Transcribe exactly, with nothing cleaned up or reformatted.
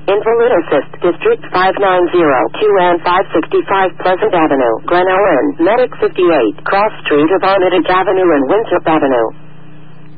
Invalid Assist, District five nine zero two and five sixty-five Pleasant Avenue, Glen Ellen, Medic fifty-eight, Cross Street of Armitage Avenue and Winthrop Avenue.